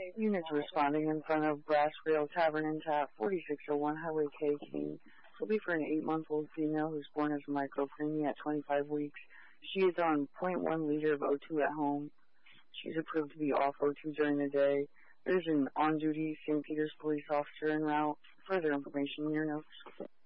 Units responding in front of Brass Rail Tavern and Tap, 4601 Highway K, King. Will be for an 8-month-old female who's born as a micropreemie at 25 weeks. She is on 0.1 liter of O2 at home. She's approved to be off O2 during the day. There's an on-duty St. Peter's police officer en route. Further information in your notes.